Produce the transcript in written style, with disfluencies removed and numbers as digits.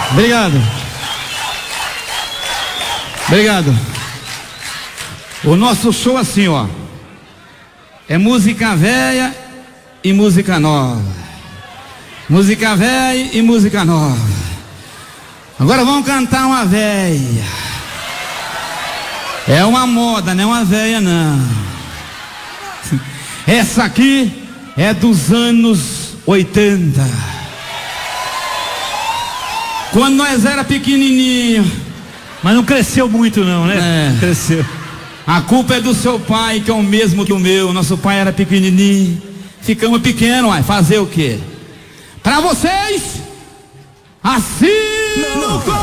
Obrigado. Obrigado. O nosso show assim, ó, é música velha e música nova. Música velha e música nova. Agora vamos cantar uma velha. É uma moda, não é uma velha não. Essa aqui é dos anos 80. Quando nós era pequenininho. Mas não cresceu muito não, né? É. Cresceu. A culpa é do seu pai, que é o mesmo que o meu. Nosso pai era pequenininho. Ficamos pequenos, vai fazer o quê? Pra vocês, assim no